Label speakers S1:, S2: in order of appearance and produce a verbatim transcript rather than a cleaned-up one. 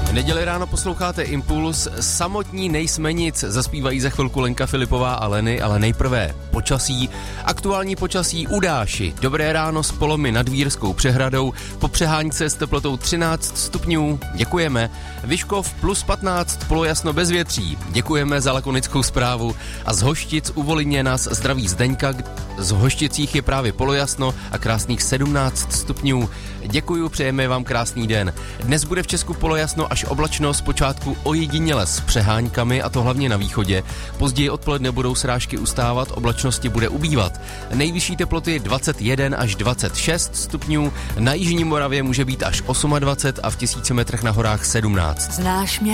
S1: Neděli ráno posloucháte Impuls, samotní nejsme nic, zaspívají za chvilku Lenka Filipová a Leny, ale nejprve počasí. Aktuální počasí u Dáši. Dobré ráno s polomy nad Vírskou přehradou, po přehánce s teplotou třináct stupňů, děkujeme. Vyškov plus patnáct, polojasno bez větří, děkujeme za lakonickou zprávu. A z Hoštic u Volině nás zdraví Zdeňka, z Hošticích je právě polojasno a krásných sedmnáct stupňů. Děkuju, přejeme vám krásný den. Dnes bude v Česku polojasno až oblačno, zpočátku ojediněle s přeháňkami, a to hlavně na východě. Později odpoledne budou srážky ustávat, oblačnosti bude ubývat. Nejvyšší teploty dvacet jedna až dvacet šest stupňů, na jižní Moravě může být až dvacet osm a v tisíci metrech na horách sedmnáct.
S2: Znáš mě?